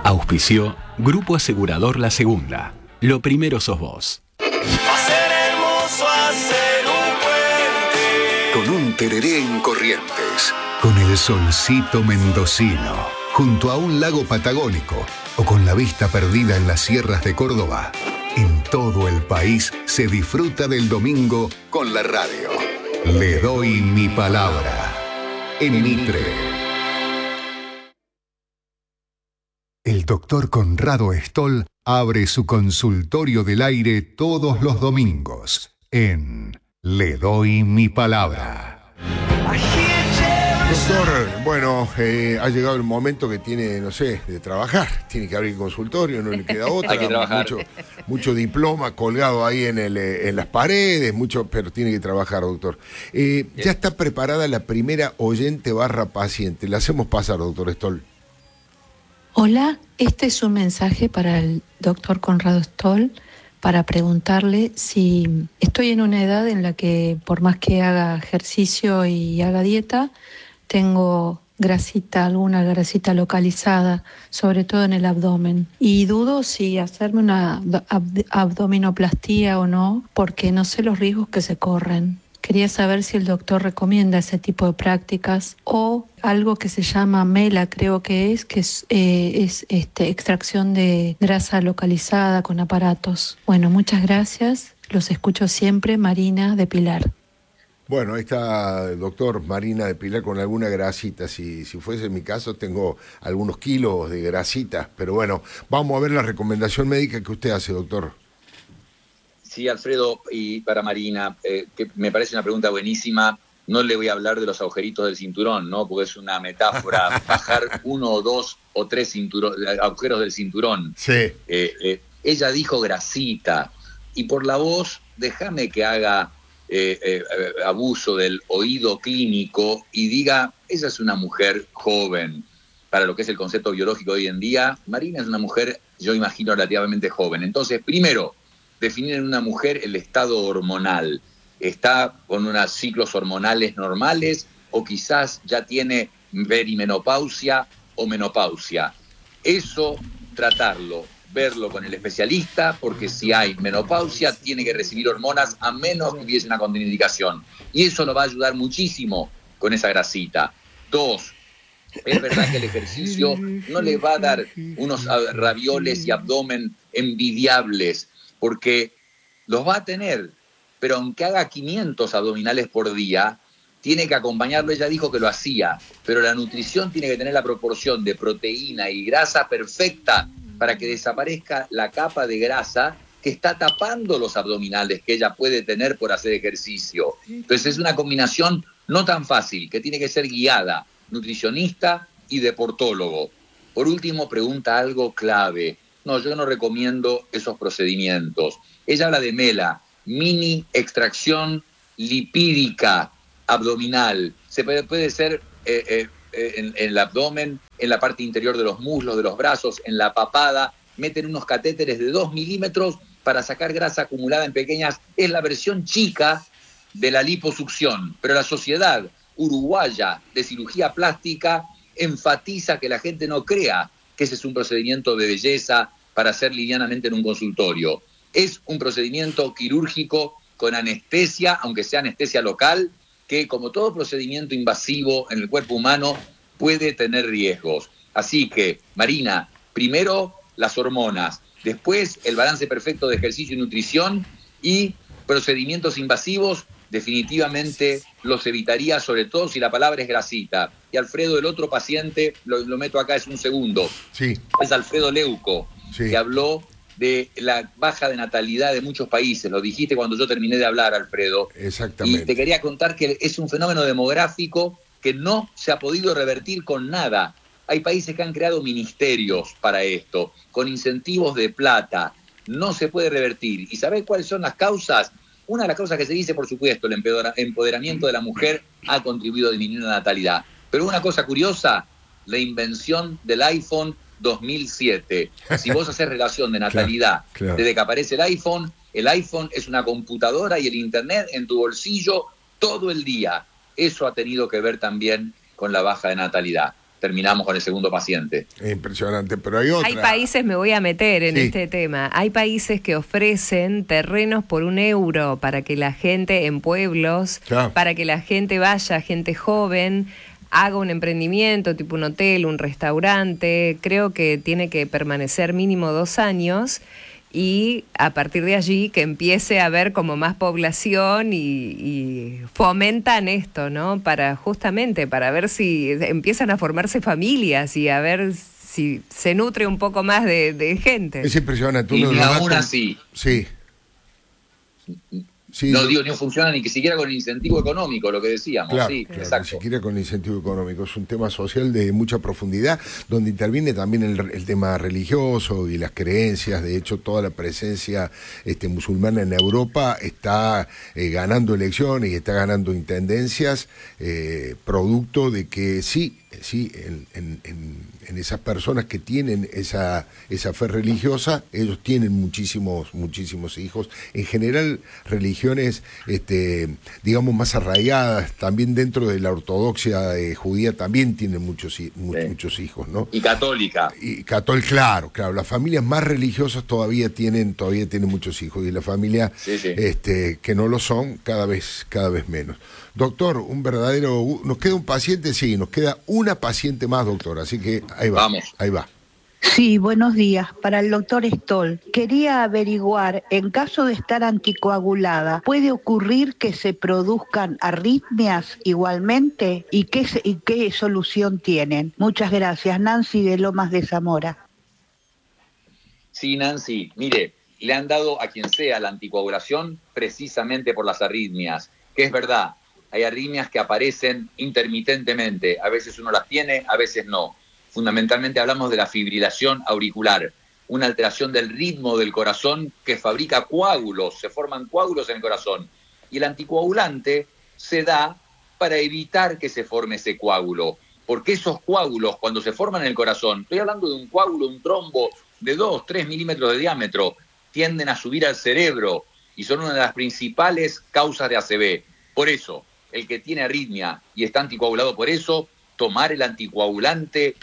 Auspició Grupo Asegurador La Segunda. Lo primero sos vos. Hacer hermoso, hacer un puente. Con un tereré en Corrientes. Con el solcito mendocino. Junto a un lago patagónico. O con la vista perdida en las sierras de Córdoba. En todo el país se disfruta del domingo con la radio. Le doy mi palabra. En Mitre. El doctor Conrado Stoll abre su consultorio del aire todos los domingos en Le doy mi palabra. Doctor, bueno, ha llegado el momento que tiene, no sé, de trabajar. Tiene que abrir consultorio, no le queda otra. Hay que trabajar. Mucho diploma colgado ahí en las paredes, pero tiene que trabajar, doctor. Ya está preparada la primera oyente / paciente. Le hacemos pasar, doctor Stoll. Hola, este es un mensaje para el doctor Conrado Stoll para preguntarle si estoy en una edad en la que por más que haga ejercicio y haga dieta, tengo alguna grasita localizada, sobre todo en el abdomen. Y dudo si hacerme una abdominoplastía o no, porque no sé los riesgos que se corren. Quería saber si el doctor recomienda ese tipo de prácticas o algo que se llama MELA, creo que es extracción de grasa localizada con aparatos. Bueno, muchas gracias. Los escucho siempre. Marina de Pilar. Bueno, ahí está el doctor Marina de Pilar con alguna grasita. Si fuese mi caso, tengo algunos kilos de grasita. Pero bueno, vamos a ver la recomendación médica que usted hace, doctor. Sí, Alfredo, y para Marina, que me parece una pregunta buenísima. No le voy a hablar de los agujeritos del cinturón, ¿no? Porque es una metáfora. Bajar 1 o 2 o 3 agujeros del cinturón. Sí. Ella dijo grasita. Y por la voz, déjame que haga abuso del oído clínico y diga, ella es una mujer joven. Para lo que es el concepto biológico de hoy en día, Marina es una mujer, yo imagino, relativamente joven. Entonces, primero, definir en una mujer el estado hormonal. ¿Está con unos ciclos hormonales normales o quizás ya tiene perimenopausia o menopausia? Eso, tratarlo, verlo con el especialista, porque si hay menopausia tiene que recibir hormonas a menos que hubiese una contraindicación. Y eso nos va a ayudar muchísimo con esa grasita. 2, es verdad que el ejercicio no le va a dar unos ravioles y abdomen envidiables, porque los va a tener, pero aunque haga 500 abdominales por día, tiene que acompañarlo. Ella dijo que lo hacía, pero la nutrición tiene que tener la proporción de proteína y grasa perfecta para que desaparezca la capa de grasa que está tapando los abdominales que ella puede tener por hacer ejercicio. Entonces es una combinación no tan fácil, que tiene que ser guiada, nutricionista y deportólogo. Por último, pregunta algo clave. No, yo no recomiendo esos procedimientos. Ella habla de MELA, mini extracción lipídica abdominal. Se puede ser en el abdomen, en la parte interior de los muslos, de los brazos, en la papada. Meten unos catéteres de 2 milímetros para sacar grasa acumulada en pequeñas. Es la versión chica de la liposucción. Pero la Sociedad Uruguaya de Cirugía Plástica enfatiza que la gente no crea que ese es un procedimiento de belleza para hacer livianamente en un consultorio. Es un procedimiento quirúrgico con anestesia, aunque sea anestesia local, que como todo procedimiento invasivo en el cuerpo humano puede tener riesgos. Así que, Marina, primero las hormonas, después el balance perfecto de ejercicio y nutrición, y procedimientos invasivos definitivamente los evitaría, sobre todo si la palabra es grasita. Y Alfredo, el otro paciente, lo meto acá, es un segundo. Sí. Es Alfredo Leuco, sí, que habló de la baja de natalidad de muchos países. Lo dijiste cuando yo terminé de hablar, Alfredo. Exactamente. Y te quería contar que es un fenómeno demográfico que no se ha podido revertir con nada. Hay países que han creado ministerios para esto, con incentivos de plata. No se puede revertir. ¿Y sabés cuáles son las causas? Una de las causas que se dice, por supuesto, el empoderamiento de la mujer ha contribuido a disminuir la natalidad. Pero una cosa curiosa, la invención del iPhone 2007. Si vos haces relación de natalidad claro. Desde que aparece el iPhone es una computadora y el internet en tu bolsillo todo el día. Eso ha tenido que ver también con la baja de natalidad. terminamos con el segundo paciente. Es impresionante, pero hay otra. Hay países, me voy a meter en este tema, hay países que ofrecen terrenos por €1 para que la gente en pueblos, para que la gente vaya, gente joven, haga un emprendimiento tipo un hotel, un restaurante. Creo que tiene que permanecer mínimo 2 años y a partir de allí que empiece a haber como más población y fomentan esto, ¿no? Justamente para ver si empiezan a formarse familias y a ver si se nutre un poco más de gente. Es impresionante. Y aún así. Sí. Sí, no digo, no funciona ni que siquiera con incentivo económico, lo que decíamos. Claro, sí, claro, exacto. Ni siquiera con incentivo económico. Es un tema social de mucha profundidad, donde interviene también el tema religioso y las creencias. De hecho, toda la presencia musulmana en Europa está ganando elecciones y está ganando intendencias, producto de que sí, en esas personas que tienen esa fe religiosa, ellos tienen muchísimos hijos. En general, religiones, digamos, más arraigadas, también dentro de la ortodoxia judía, también tienen muchos hijos, ¿no? Y católica. Claro. Las familias más religiosas todavía tienen muchos hijos, y las familias que no lo son, cada vez menos. Doctor, ¿nos queda un paciente? Sí, nos queda una paciente más, doctor, así que ahí va. Vamos. Ahí va. Sí, buenos días. Para el doctor Stoll, quería averiguar, en caso de estar anticoagulada, ¿puede ocurrir que se produzcan arritmias igualmente? ¿Y qué solución tienen? Muchas gracias. Nancy de Lomas de Zamora. Sí, Nancy, mire, le han dado a quien sea la anticoagulación precisamente por las arritmias, que es verdad. Hay arritmias que aparecen intermitentemente, a veces uno las tiene, a veces no. Fundamentalmente hablamos de la fibrilación auricular, una alteración del ritmo del corazón que fabrica coágulos, se forman coágulos en el corazón. Y el anticoagulante se da para evitar que se forme ese coágulo, porque esos coágulos, cuando se forman en el corazón, estoy hablando de un coágulo, un trombo de 2-3 milímetros de diámetro, tienden a subir al cerebro y son una de las principales causas de ACV. Por eso, el que tiene arritmia y está anticoagulado por eso, tomar el anticoagulante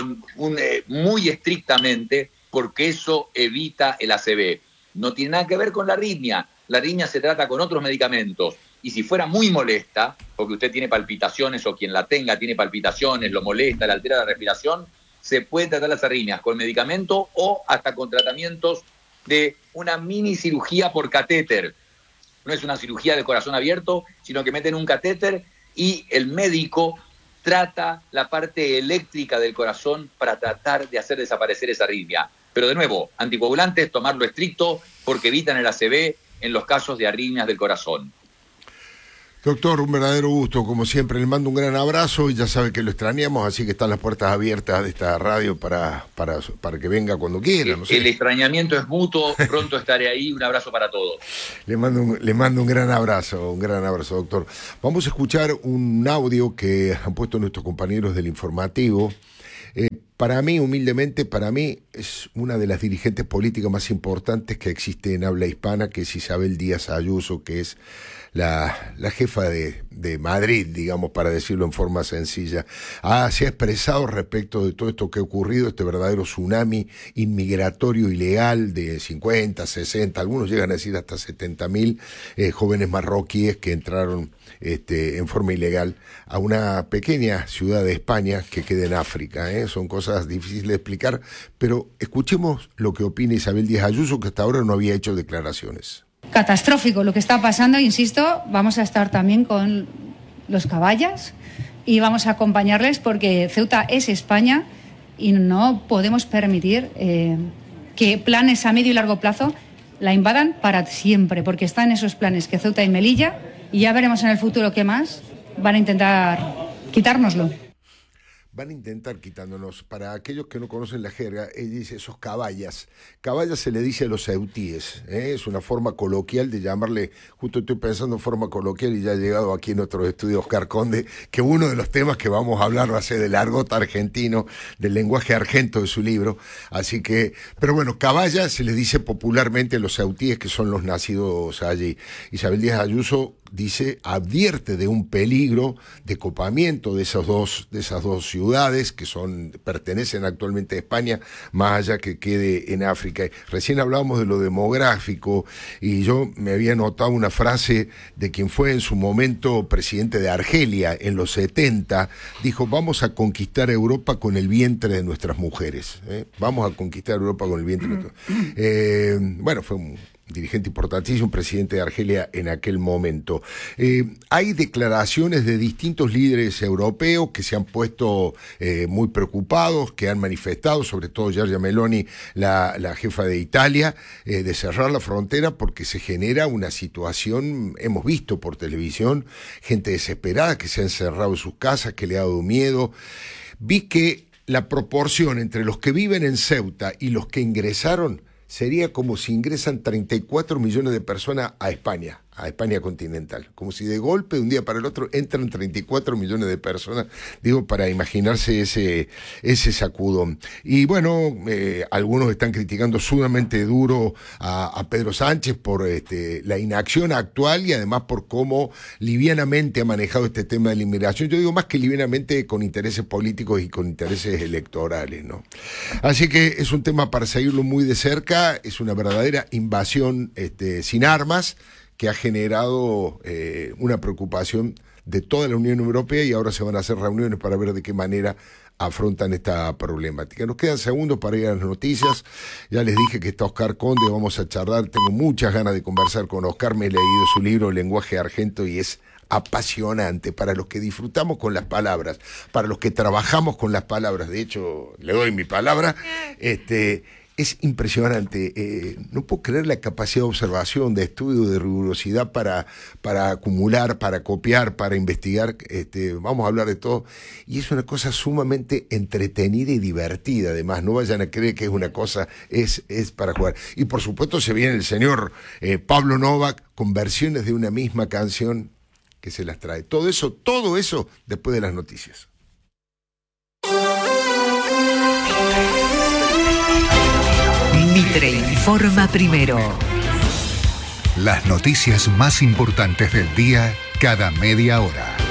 muy estrictamente, porque eso evita el ACV. No tiene nada que ver con la arritmia. La arritmia se trata con otros medicamentos. Y si fuera muy molesta, porque usted tiene palpitaciones o quien la tenga tiene palpitaciones, lo molesta, le altera la respiración, se puede tratar las arritmias con medicamento o hasta con tratamientos de una mini cirugía por catéter. No es una cirugía de corazón abierto, sino que meten un catéter y el médico trata la parte eléctrica del corazón para tratar de hacer desaparecer esa arritmia. Pero de nuevo, anticoagulantes, tomarlo estricto porque evitan el ACV en los casos de arritmias del corazón. Doctor, un verdadero gusto, como siempre, le mando un gran abrazo y ya sabe que lo extrañamos, así que están las puertas abiertas de esta radio para que venga cuando quiera. No sé. El extrañamiento es mutuo, pronto estaré ahí, un abrazo para todos. Le mando un gran abrazo, doctor. Vamos a escuchar un audio que han puesto nuestros compañeros del informativo. Para mí, humildemente, es una de las dirigentes políticas más importantes que existe en habla hispana, que es Isabel Díaz Ayuso, que es la jefa de Madrid, digamos, para decirlo en forma sencilla. Se ha expresado respecto de todo esto que ha ocurrido, este verdadero tsunami inmigratorio ilegal de 50, 60, algunos llegan a decir hasta 70.000 jóvenes marroquíes que entraron en forma ilegal a una pequeña ciudad de España que queda en África. Son cosas difíciles de explicar, pero escuchemos lo que opina Isabel Díaz Ayuso, que hasta ahora no había hecho declaraciones. Catastrófico lo que está pasando, insisto, vamos a estar también con los caballas y vamos a acompañarles porque Ceuta es España y no podemos permitir que planes a medio y largo plazo la invadan para siempre, porque están esos planes que Ceuta y Melilla, y ya veremos en el futuro qué más van a intentar quitárnoslo. Van a intentar quitándonos. Para aquellos que no conocen la jerga, él dice esos caballas. Caballas se le dice a los ceutíes, es una forma coloquial de llamarle, justo estoy pensando en forma coloquial y ya ha llegado aquí en nuestro estudio Oscar Conde, que uno de los temas que vamos a hablar va a ser del argot argentino, del lenguaje argento de su libro. Así que, pero bueno, caballas se le dice popularmente a los ceutíes, que son los nacidos allí. Isabel Díaz Ayuso dice, advierte de un peligro de copamiento de esas dos ciudades que pertenecen actualmente a España, más allá que quede en África. Recién hablábamos de lo demográfico y yo me había notado una frase de quien fue en su momento presidente de Argelia en los 70, dijo: vamos a conquistar Europa con el vientre de nuestras mujeres, vamos a conquistar Europa con el vientre de nuestras mujeres. Bueno, fue un dirigente importantísimo, presidente de Argelia en aquel momento. Hay declaraciones de distintos líderes europeos que se han puesto muy preocupados, que han manifestado, sobre todo Giorgia Meloni, la jefa de Italia, de cerrar la frontera porque se genera una situación, hemos visto por televisión, gente desesperada que se ha encerrado en sus casas, que le ha dado miedo. Vi que la proporción entre los que viven en Ceuta y los que ingresaron sería como si ingresan 34 millones de personas a España continental. Como si de golpe, de un día para el otro, entran 34 millones de personas, digo, para imaginarse ese sacudón. Y bueno, algunos están criticando sumamente duro a Pedro Sánchez por la inacción actual y además por cómo livianamente ha manejado este tema de la inmigración. Yo digo más que livianamente, con intereses políticos y con intereses electorales, ¿no? Así que es un tema para seguirlo muy de cerca, es una verdadera invasión sin armas, que ha generado una preocupación de toda la Unión Europea, y ahora se van a hacer reuniones para ver de qué manera afrontan esta problemática. Nos quedan segundos para ir a las noticias. Ya les dije que está Oscar Conde, vamos a charlar. Tengo muchas ganas de conversar con Oscar. Me he leído su libro Lenguaje Argento y es apasionante para los que disfrutamos con las palabras, para los que trabajamos con las palabras. De hecho, le doy mi palabra. Es impresionante, no puedo creer la capacidad de observación, de estudio, de rigurosidad para acumular, para copiar, para investigar. Vamos a hablar de todo, y es una cosa sumamente entretenida y divertida. Además, no vayan a creer que es una cosa, es para jugar. Y por supuesto se viene el señor Pablo Novak con versiones de una misma canción que se las trae. Todo eso después de las noticias. Mitre informa primero. Las noticias más importantes del día cada media hora.